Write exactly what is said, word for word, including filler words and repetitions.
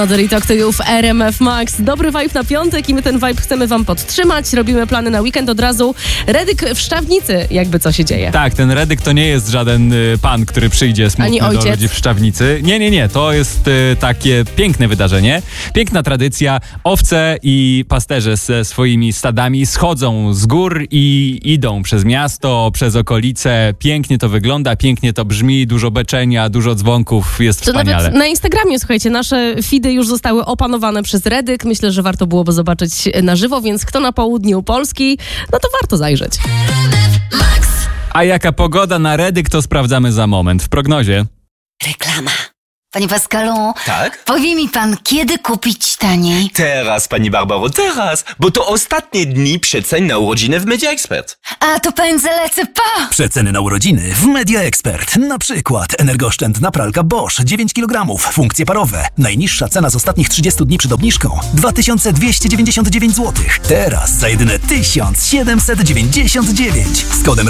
Dorito Ktoju w R M F Max. Dobry vibe na piątek i my ten vibe chcemy wam podtrzymać. Robimy plany na weekend od razu. Redyk w Szczawnicy, jakby co się dzieje. Tak, ten Redyk to nie jest żaden y, pan, który przyjdzie smutny do ludzi w Szczawnicy. Nie, nie, nie. To jest y, takie piękne wydarzenie. Piękna tradycja. Owce i pasterze ze swoimi stadami schodzą z gór i idą przez miasto, przez okolice. Pięknie to wygląda, pięknie to brzmi. Dużo beczenia, dużo dzwonków. Jest to wspaniale. Nawet na Instagramie, słuchajcie, nasze feedy już zostały opanowane przez Redyk. Myślę, że warto byłoby zobaczyć na żywo, więc kto na południu Polski, no to warto zajrzeć. A jaka pogoda na Redyk, to sprawdzamy za moment w prognozie. Reklama. Panie Pascalu, Tak? powie mi pan, kiedy kupić taniej? Teraz, pani Barbaro, teraz, bo to ostatnie dni przecen na urodziny w Media Expert. A to pędzę lecę, pa! Przeceny na urodziny w Media Expert. Na przykład energooszczędna pralka Bosch dziewięć kilogramów, funkcje parowe. Najniższa cena z ostatnich trzydziestu dni przed obniżką dwa tysiące dwieście dziewięćdziesiąt dziewięć złotych. Teraz za jedyne tysiąc siedemset dziewięćdziesiąt dziewięć. Z kodem